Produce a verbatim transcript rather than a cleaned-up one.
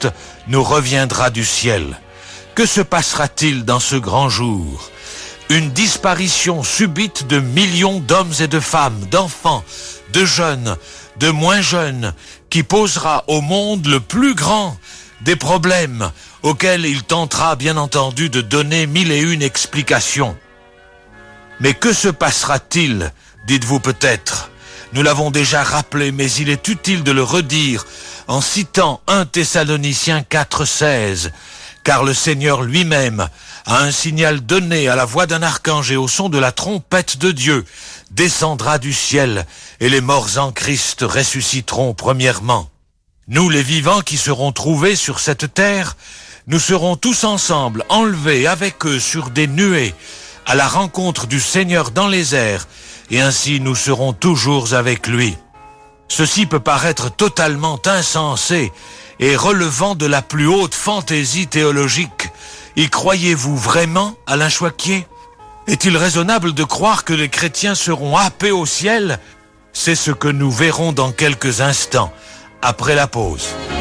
Christ nous reviendra du ciel. Que se passera-t-il dans ce grand jour? Une disparition subite de millions d'hommes et de femmes, d'enfants, de jeunes, de moins jeunes, qui posera au monde le plus grand des problèmes auxquels il tentera bien entendu de donner mille et une explications. Mais que se passera-t-il, dites-vous peut-être? Nous l'avons déjà rappelé, mais il est utile de le redire en citant un Thessaloniciens quatre seize, car le Seigneur lui-même a un signal donné à la voix d'un archange et au son de la trompette de Dieu, descendra du ciel, et les morts en Christ ressusciteront premièrement. Nous, les vivants qui serons trouvés sur cette terre, nous serons tous ensemble enlevés avec eux sur des nuées, à la rencontre du Seigneur dans les airs, et ainsi nous serons toujours avec lui. Ceci peut paraître totalement insensé et relevant de la plus haute fantaisie théologique. Y croyez-vous vraiment, Alain Choiquier? Est-il raisonnable de croire que les chrétiens seront happés au ciel? C'est ce que nous verrons dans quelques instants, après la pause.